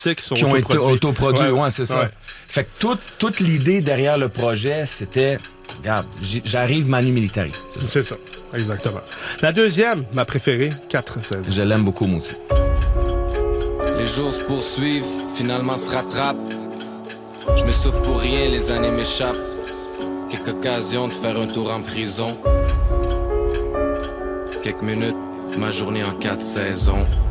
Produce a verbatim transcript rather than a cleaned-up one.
qui, sont qui ont été autoproduits. Ouais, ouais, c'est ça. Ouais. Fait que toute, toute l'idée derrière le projet, c'était, regarde, j'arrive Manu Militari. C'est ça. C'est ça, exactement. La deuxième, ma préférée, quatre saisons. Je l'aime beaucoup, moi aussi. Les jours se poursuivent, finalement se rattrapent. Je m'essouffle pour rien, les années m'échappent. Quelques occasions de faire un tour en prison. Quelques minutes, ma journée en quatre saisons.